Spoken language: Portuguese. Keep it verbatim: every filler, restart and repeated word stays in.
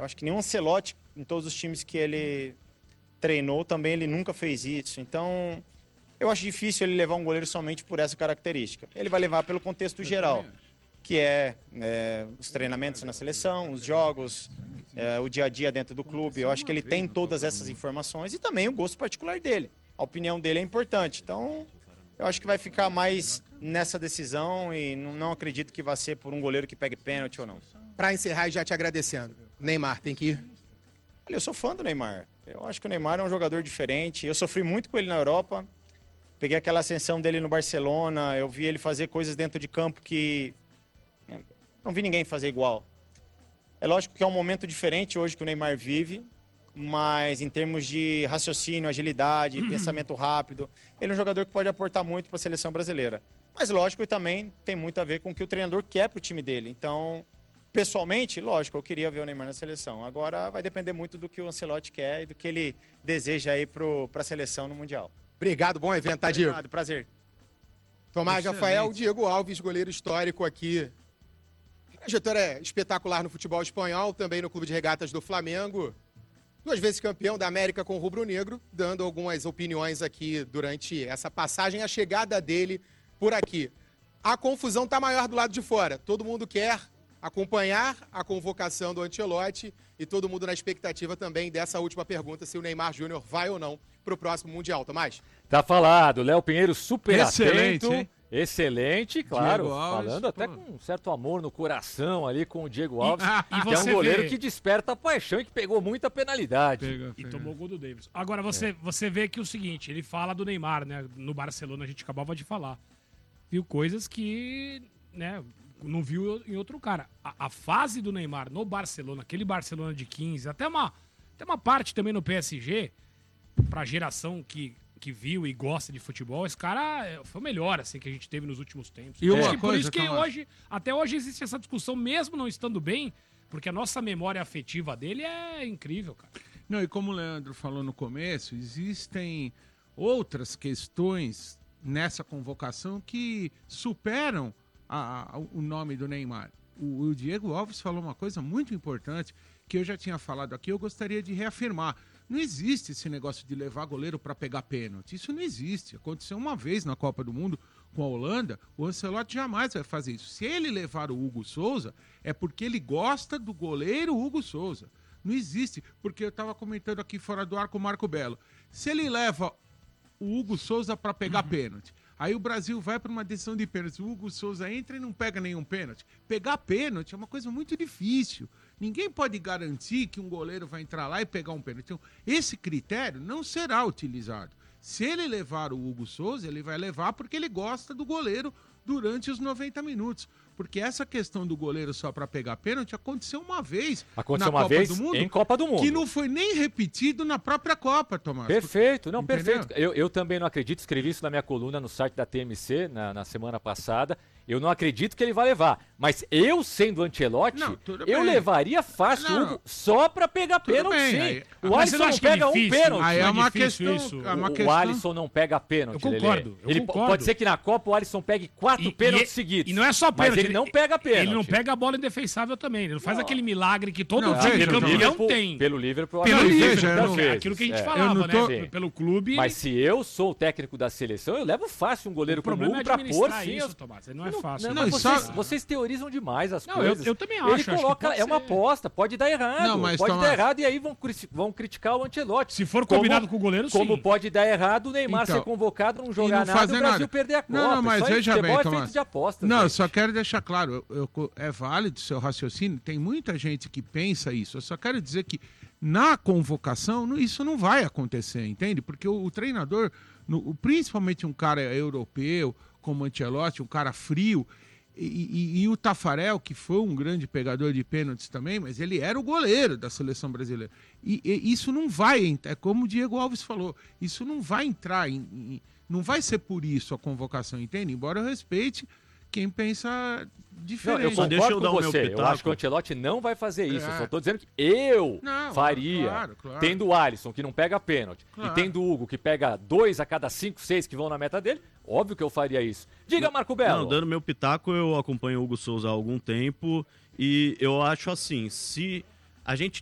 Eu acho que nenhum Ancelotti, em todos os times que ele treinou, também ele nunca fez isso. Então, eu acho difícil ele levar um goleiro somente por essa característica. Ele vai levar pelo contexto geral, que é, é os treinamentos na seleção, os jogos, é, o dia a dia dentro do clube. Eu acho que ele tem todas essas informações e também o gosto particular dele. A opinião dele é importante. Então, eu acho que vai ficar mais nessa decisão e não, não acredito que vai ser por um goleiro que pegue pênalti ou não. Para encerrar e já te agradecendo, Neymar tem que ir? Olha, eu sou fã do Neymar. Eu acho que o Neymar é um jogador diferente. Eu sofri muito com ele na Europa. Peguei aquela ascensão dele no Barcelona. Eu vi ele fazer coisas dentro de campo que não vi ninguém fazer igual. É lógico que é um momento diferente hoje que o Neymar vive, mas em termos de raciocínio, agilidade, uhum. pensamento rápido, ele é um jogador que pode aportar muito para a seleção brasileira. Mas lógico, e também tem muito a ver com o que o treinador quer para o time dele. Então, pessoalmente, lógico, eu queria ver o Neymar na seleção. Agora vai depender muito do que o Ancelotti quer e do que ele deseja aí para a seleção no Mundial. Obrigado, bom evento, tá, Diego? Obrigado, prazer. Tomás Excelente. Rafael, Diego Alves, goleiro histórico aqui. Trajetória espetacular no futebol espanhol, também no Clube de Regatas do Flamengo. Duas vezes campeão da América com o rubro-negro, dando algumas opiniões aqui durante essa passagem, a chegada dele por aqui. A confusão está maior do lado de fora. Todo mundo quer acompanhar a convocação do Ancelotti e todo mundo na expectativa também dessa última pergunta, se o Neymar Júnior vai ou não para o próximo Mundial. Tomás? Tá falado. Léo Pinheiro super Excelente, atento. hein? Excelente, claro. Diego Alves, falando até pô. com um certo amor no coração ali com o Diego Alves, E- e que é um você goleiro vê- que desperta paixão e que pegou muita penalidade. Pega, E pega. tomou o gol do Davis. Agora, você, você vê que o seguinte, ele fala do Neymar, né? No Barcelona, a gente acabava de falar. Viu coisas que, né, não viu em outro cara. A, a fase do Neymar no Barcelona, aquele Barcelona de quinze, até uma, até uma parte também no P S G, pra geração que, que viu e gosta de futebol, esse cara é, foi o melhor, assim, que a gente teve nos últimos tempos. E uma Acho que por coisa, isso que Tomás? hoje, até hoje existe essa discussão, mesmo não estando bem, porque a nossa memória afetiva dele é incrível, cara. Não, e como o Leandro falou no começo, existem outras questões nessa convocação que superam a- a- o nome do Neymar. O, o Diego Alves falou uma coisa muito importante que eu já tinha falado aqui, eu gostaria de reafirmar. Não existe esse negócio de levar goleiro para pegar pênalti. Isso não existe. Aconteceu uma vez na Copa do Mundo com a Holanda, o Ancelotti jamais vai fazer isso. Se ele levar o Hugo Souza, é porque ele gosta do goleiro Hugo Souza. Não existe, porque eu estava comentando aqui fora do ar com o Marco Belo. Se ele leva o Hugo Souza para pegar pênalti, aí o Brasil vai para uma decisão de pênalti, o Hugo Souza entra e não pega nenhum pênalti. Pegar pênalti é uma coisa muito difícil. Ninguém pode garantir que um goleiro vai entrar lá e pegar um pênalti. Então, esse critério não será utilizado. Se ele levar o Hugo Souza, ele vai levar porque ele gosta do goleiro durante os noventa minutos. Porque essa questão do goleiro só para pegar pênalti aconteceu uma vez Aconteceu na uma Copa vez do Mundo, em Copa do Mundo. que não foi nem repetido na própria Copa, Tomás. Perfeito, não, Entendeu? perfeito. Eu, eu também não acredito, escrevi isso na minha coluna no site da T M C na, na semana passada. Eu não acredito que ele vai levar. Mas eu, sendo Ancelotti, Não, tudo eu bem. levaria fácil Não, o Hugo só pra pegar tudo pênalti, bem, sim. aí- o Mas Alisson você não não acha que é pega um difícil? pênalti. Aí é Não é uma difícil questão, isso? é uma O- o questão... Alisson não pega pênalti, Eu Lelê. concordo, eu Ele concordo. Pode ser que na Copa o Alisson pegue quatro E- pênaltis e- seguidos. E não é só mas pênalti. ele não pega pênalti. Ele não pega a bola indefensável também. Ele não faz Não. aquele milagre que todo Não, time veja, campeão Liverpool- tem. Pelo Liverpool, Pelo às vezes, Liverpool, muitas não, é vezes. aquilo que a gente É. falava, Eu não tô- né? Pelo clube. Mas se eu sou o técnico da seleção, eu levo fácil um goleiro o como o problema Hugo é pra pôr, administrar sim. isso, as- Tomás. Não é fácil. Não, Não, mas e vocês, só- vocês teorizam demais as Não, eu- coisas. eu também Ele acho, acho que coloca, pode é uma ser. aposta, pode dar errado. Não, mas, pode Tomás- dar errado e aí vão, cri- vão criticar o Ancelotti. Se for Como- combinado com o goleiro, sim. Como pode dar errado o Neymar Então, ser convocado, não e jogar não nada fazer e o Brasil nada. perder a Copa. Não, não, mas Isso aí, veja futebol bem, é Tomás. feito de apostas. Não, eu gente. só quero deixar claro, eu- eu- é válido o seu raciocínio, tem muita gente que pensa isso. Eu só quero dizer que na convocação não- isso não vai acontecer, entende? Porque o, o treinador, no- o- principalmente um cara europeu, como o Ancelotti, um cara frio, e, e- e o Tafarel, que foi um grande pegador de pênaltis também, mas ele era o goleiro da seleção brasileira. E, e isso não vai, ent- é como o Diego Alves falou, isso não vai entrar, em, em- não vai ser por isso a convocação, entende? Embora eu respeite quem pensa Não, diferente. eu Só deixa concordo eu dar com o meu você. Eu pitaco. acho que o Ancelotti não vai fazer isso. É. Eu só tô dizendo que eu Não, faria. claro, claro. Tendo o Alisson, que não pega pênalti, Claro. e tendo o Hugo, que pega dois a cada cinco, seis que vão na meta dele, óbvio que eu faria isso. Diga, Marco Belo. Não, dando meu pitaco, eu acompanho o Hugo Souza há algum tempo e eu acho assim, se a gente